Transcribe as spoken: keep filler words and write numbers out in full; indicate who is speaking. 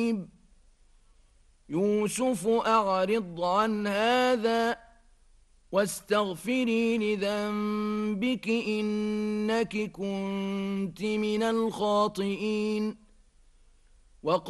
Speaker 1: يوسف أعرض عن هذا واستغفري لذنبك إنك كنت من الخاطئين.